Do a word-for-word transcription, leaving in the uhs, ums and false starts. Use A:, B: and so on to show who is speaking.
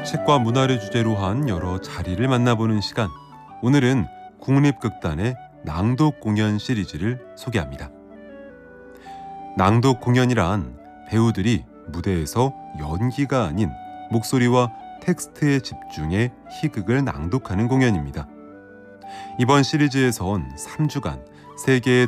A: 책과 문화를 주제로 한 여러 자리를 만나보는 시간. 오늘은 국립극단의 낭독 공연 시리즈를 소개합니다. 낭독 공연이란 배우들이 무대에서 연기가 아닌 목소리와 텍스트에 집중해 희극을 낭독하는 공연입니다. 이번 시리즈에선 삼 주간 세 개의